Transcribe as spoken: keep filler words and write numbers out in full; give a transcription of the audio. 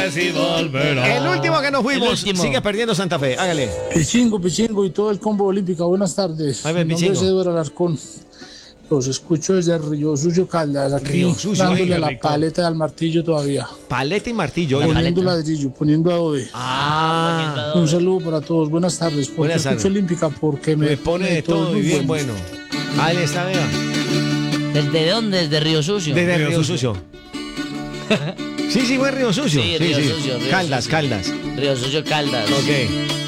sé si volverá. El último que nos fuimos. último. Sigue perdiendo Santa Fe. Hágale. Pichingo, Pichingo y todo el combo olímpica, buenas tardes. Ay, ven, Mi nombre es Pichingo. Eduardo Alarcón. Los escucho desde Río Sucio, Caldas, aquí Río Sucio, dándole oiga, la rico. paleta al martillo todavía. Paleta y martillo. La oye. Poniendo paleta. ladrillo, poniendo adobe. Ah, Un saludo para todos, buenas tardes. Porque Buenas escucho tardes. olímpica porque me, me pone de todo muy y bien bueno. bueno. Ahí está, vea. ¿Desde dónde? Desde Río Sucio. Desde Río Río Sucio. Sí, sí, fue Río Sucio. Sí, Río Sucio, Río Caldas, Sucio. Caldas. Río Sucio Caldas. Ok.